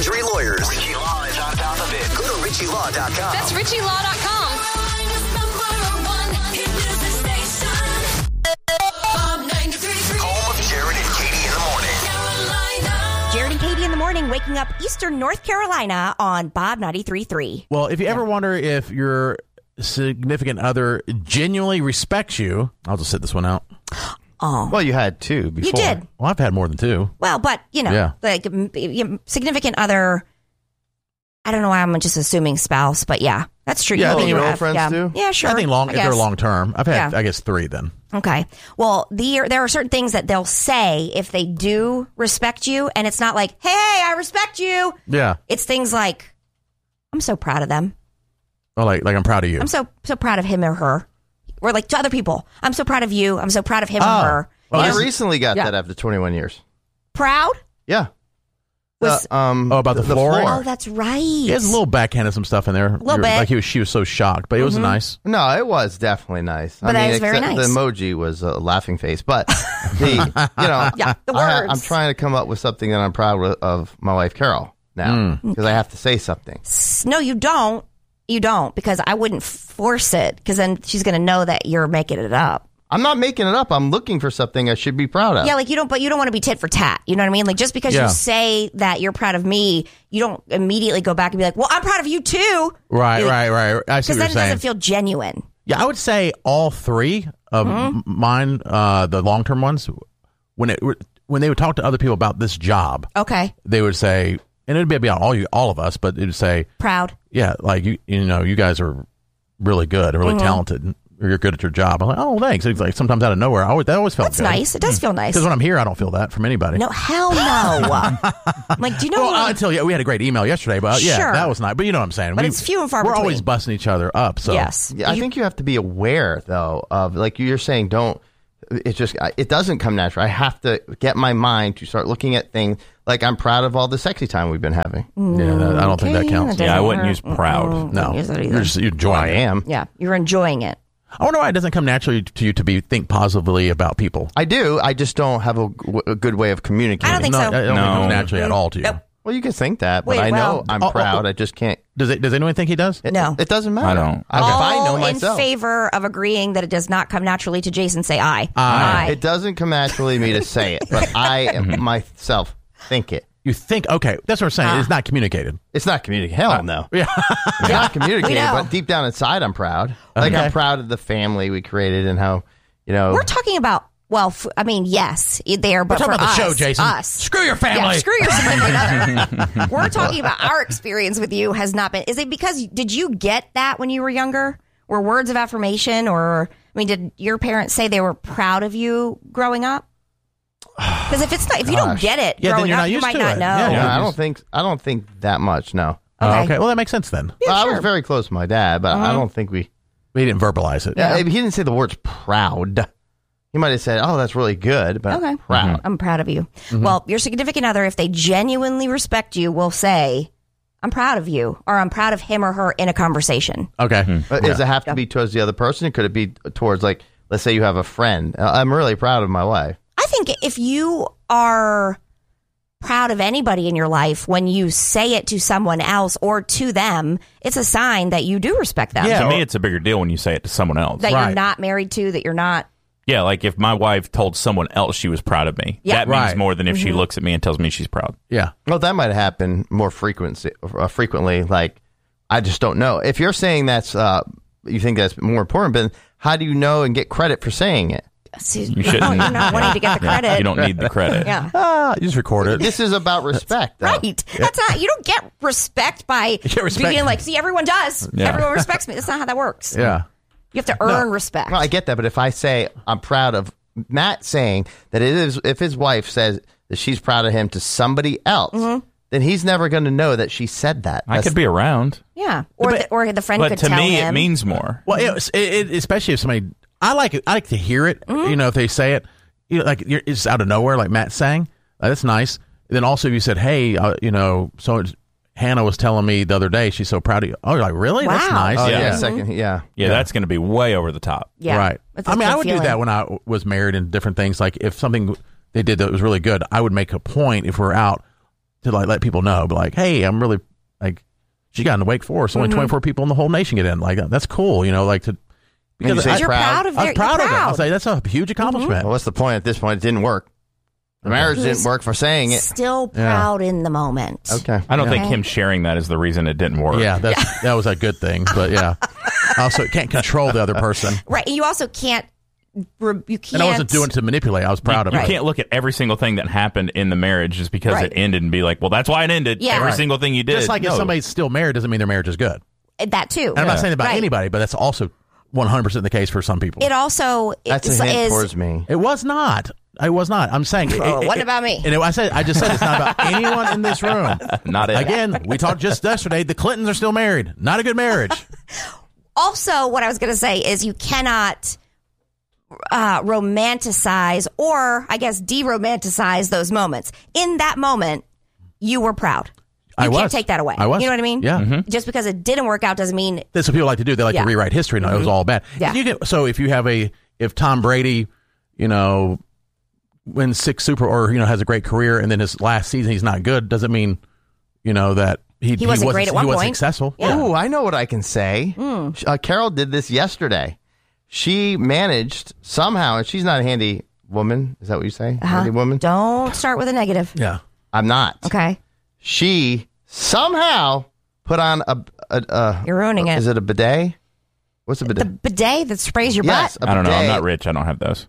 Three lawyers. Richie Law is on top of it. Go to RichieLaw.com. That's RichieLaw.com. Home of Jared and Katie in the morning. Jared and Katie in the morning, waking up Eastern North Carolina on Bob 93.3. Well, if you ever wonder if your significant other genuinely respects you, I'll just sit this one out. Oh, Well, you had two before. you did. Well, I've had more than two. Well, but, Yeah. like significant other, I don't know why I'm just assuming spouse, but yeah, that's true. Yeah, I You think have- girlfriends yeah. do? Yeah, sure. I think if they're guess. long term. I've had, Yeah. I guess, three then. Okay. Well, there are certain things that they'll say if they do respect you, and it's not like, hey, I respect you. Yeah. It's things like, I'm so proud of them. Well, like I'm proud of you. I'm so proud of him or her. Or like to other people, I'm so proud of you. I'm so proud of him or her. Well, You I know, recently got Yeah. that after 21 years. proud? Yeah. Was- about the flooring? Oh, that's right. He has a little backhanded some stuff in there. Little bit. Like she was so shocked, but it was nice. No, it was definitely nice. But that is very except nice. The emoji was a laughing face, but Yeah, the words. I'm trying to come up with something that I'm proud of my wife Carol now because I have to say something. No, you don't. You don't, because I wouldn't force it, because then she's going to know that you're making it up. I'm not making it up. I'm looking for something I should be proud of. Yeah, like you don't want to be tit for tat. You know what I mean? Like just because Yeah. you say that you're proud of me, you don't immediately go back and be like, well, I'm proud of you too. Right. I see Because what then you're it saying. doesn't feel genuine. Yeah, I would say all three of mine, the long term ones, when they would talk to other people about this job, Okay. they would say, and it'd be about all of us, but it would say, Proud. yeah, like you guys are really good, really talented, or you're good at your job. I'm like, oh, thanks. It's like sometimes out of nowhere, that always felt That's good. nice. It does feel nice. Because when I'm here, I don't feel that from anybody. No, hell no. Like, do you know Well, what? until we had a great email yesterday, but yeah, Sure. that was nice. But you know what I'm saying? But it's few and far We're between. always busting each other up. So Yes. Yeah, I think you have to be aware, though, of like you're saying, it doesn't come natural. I have to get my mind to start looking at things like I'm proud of all the sexy time we've been having. I don't think that counts. Okay, Yeah, I doesn't wouldn't hurt. use proud. No, Wouldn't use it either. you're just enjoying I it. am. Yeah, you're enjoying it. I wonder why it doesn't come naturally to you to think positively about people. I do. I just don't have a good way of communicating. I don't think No, so. I don't think it comes naturally at all to you. Nope. Well, you can think that, but Wait, I know well- I'm proud. I just can't. Does anyone think he does? No. It doesn't matter. I don't. If I know All myself. in favor of agreeing that it does not come naturally to Jason, say aye. It doesn't come naturally to me to say it, but I myself think it. You think, okay, that's what I'm saying. It's not communicated. It's not communicated. Hell no. Yeah. It's not communicated, We know. but deep down inside, I'm proud. Like, Okay. I'm proud of the family we created and how, We're talking about, well, yes, there, but We're talking for about the us, show, Jason. us. Screw your family. Yeah, screw your significant other. We're talking about our experience with you has not been. Is it because did you get that when you were younger? Were words of affirmation, or did your parents say they were proud of you growing up? Because if it's not, if you don't get it Yeah, then growing you're up, not you used might to not it. know. Yeah, Yeah, I don't think that much, no. Okay. Well, that makes sense then. Yeah, I sure. was very close to my dad, but I don't think we... We didn't verbalize it. Yeah, he didn't say the words proud. He might have said, oh, that's really good, but Okay. proud. I'm proud of you. Well, your significant other, if they genuinely respect you, will say, I'm proud of you, or I'm proud of him or her in a conversation. Okay. Does it have to be towards the other person? Could it be towards, like, let's say you have a friend. I'm really proud of my wife. I think if you are proud of anybody in your life, when you say it to someone else or to them, it's a sign that you do respect them. To me, it's a bigger deal when you say it to someone else. That Right. you're not married to, that you're not. Yeah, like if my wife told someone else she was proud of me, Yeah. that means Right. more than if she looks at me and tells me she's proud. Yeah. Well, that might happen more frequently. Like, I just don't know. If you're saying that's, you think that's more important, but how do you know and get credit for saying it? See, You shouldn't. You're not wanting to get the credit. You don't need the credit. Yeah. You just record it. This is about respect. though. Right. That's not, you don't get respect by get respect. being like, see, everyone does. Yeah. Everyone respects me. That's not how that works. Yeah. You have to earn respect. Well, I get that, but if I say I'm proud of Matt saying that it is, if his wife says that she's proud of him to somebody else, then he's never going to know that she said that. I could be around, Yeah. Or the friend but could to tell me, him. it means more. Well, it especially if somebody, I like to hear it. You know, if they say it, like it's out of nowhere, like Matt saying, that's nice. And then also, if you said, "Hey, so Hannah was telling me the other day she's so proud of you." Oh, you're like, really? Wow. That's nice. Oh, Yeah. yeah. Second, yeah. Yeah, that's going to be way over the top. Yeah. Right. It's I a mean, good I would do feeling. that when I was married and different things. Like if something they did that was really good, I would make a point if we're out to like let people know, but like, hey, I'm really like, she got in the Wake Forest. Only 24 people in the whole nation get in. Like, that's cool, like to. Because you're proud of I their. was proud you're of it. I proud. was like, that's a huge accomplishment. Well, what's the point at this point? It didn't work. The marriage didn't work for saying it. Still proud in the moment. Okay. I don't think him sharing that is the reason it didn't work. Yeah, that was a good thing. But yeah, also it can't control the other person. Right. You also can't. You can't. And I wasn't doing it to manipulate. I was proud of You it. can't look at every single thing that happened in the marriage just because Right. it ended and be like, well, that's why it ended. Yeah. Every Right. single thing you did. Just like if somebody's still married doesn't mean their marriage is good. That too. And I'm not saying about Right. anybody, but that's also 100% the case for some people. It also That's a hint towards me. It was not. It was not. I'm saying. what about me? And I just said it's not about anyone in this room. Not it. Again, we talked just yesterday. The Clintons are still married. Not a good marriage. Also, what I was going to say is you cannot romanticize or, I guess, de-romanticize those moments. In that moment, you were proud. You I was. can't take that away. I was. You know what I mean? Yeah. Just because it didn't work out doesn't mean That's what people like to do. They like Yeah. to rewrite history. No, it was all bad. Yeah. So if you have if Tom Brady, wins 6 or has a great career, and then his last season he's not good, doesn't mean that he wasn't great at one he wasn't point. successful. Ooh, I know what I can say. Carol did this yesterday. She managed somehow, and she's not a handy woman. Is that what you say? Handy woman? don't start with a negative. Yeah. I'm not. Okay. She somehow put on a You're ruining it. Is it a bidet? What's a The bidet? bidet that sprays your Yes, butt. a I don't know. I'm bidet. not rich. I don't have those.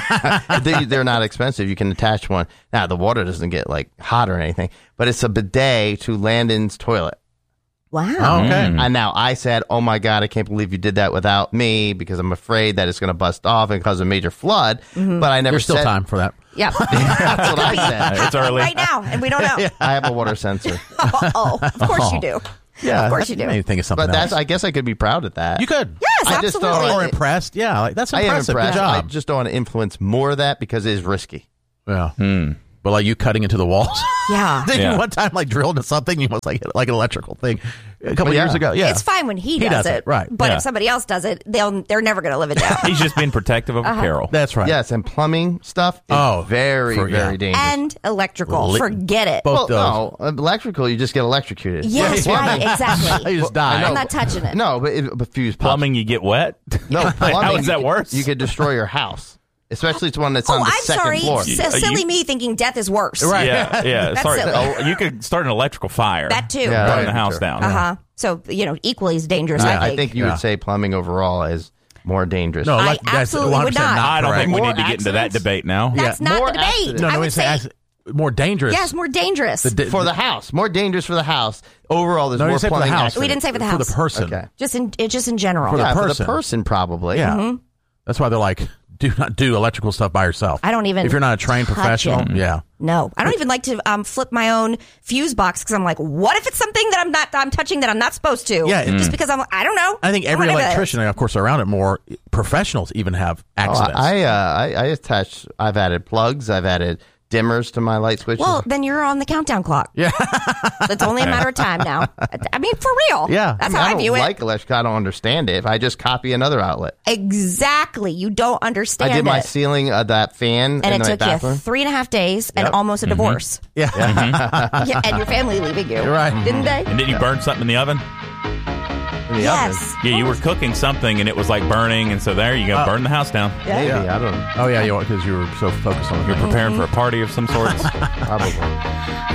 They're not expensive. You can attach one. Now, the water doesn't get hot or anything, but it's a bidet to Landon's toilet. Wow. Oh, okay. And now I said, oh my God, I can't believe you did that without me because I'm afraid that it's going to bust off and cause a major flood. But I never There's still said time for that. Yeah. That's what I said. It's early. Right now, and we don't know. I have a water sensor. Oh, of course you do. Yeah. Of course you do. Maybe think of something But else. I guess I could be proud of that. You could. Yes, I just absolutely. don't- Or impressed. Yeah. Like, that's I am impressive. impressed. Good I job. just don't want to influence more of that because it is risky. Yeah. But like you cutting into the walls. Yeah. Did Yeah. you one time drilled into something? You must like an electrical thing a couple Well, yeah. years ago. Yeah. It's fine when he does does it, right. But Yeah. if somebody else does it, they're never going to live it down. He's just being protective of Carol. That's right. Yes, and plumbing stuff is very dangerous. And electrical. Forget it. Both Well, no, electrical, you just get electrocuted. Yes, right. Exactly. You just die. I I'm know. not touching it. No, but fuse pops. Plumbing, you get wet? No, plumbing. How is that worse? You could destroy your house, especially it's one that's on Oh, the I'm second sorry. floor. Silly me thinking death is worse. Right. Yeah, yeah. That's Sorry. silly. Oh, you could start an electrical fire. That too. Yeah, Burn right. the house Sure. down. Uh-huh. So, equally as dangerous, I think you Yeah. would say plumbing overall is more dangerous. No, I that's absolutely would 100% not. I don't think we More need to get into that accidents? debate now. That's not More the debate. accidents. No, I no, would it's say, more dangerous. yes, more dangerous. For the house, more dangerous for the house. Overall, there's No, you more say for the plumbing house. accidents. We didn't say for the For house. the person. Okay. just in general. For the Yeah, for the person. person, probably. Yeah. That's why they're like, do not do electrical stuff by yourself. I don't even If you're not a trained touch professional, it. yeah. No, I don't even like to flip my own fuse box because I'm like, what if it's something that I'm touching that I'm not supposed to? Yeah, just because I don't know. I think every Whatever that is. electrician, of course, around it more professionals even have Oh, accidents. I attach. I've added plugs. I've added dimmers to my light switches. Well, then you're on the countdown clock. Yeah. It's only a matter of time now. I mean, for real. Yeah. That's I how I don't view like it. electrical. I don't understand it. If I just copy another outlet. Exactly. You don't understand I did my it. ceiling that fan And in it my took bathroom. you 3.5 days and almost a divorce. Yeah. Yeah, and your family leaving you. Right. Didn't they? And didn't you burn something in the oven? In the Yes. oven. Yeah, you were cooking something and it was like burning, and so there you go, burn the house down. Maybe Yeah. I don't know. Oh, yeah, because you were so focused on You're it. preparing for a party of some sorts. Probably.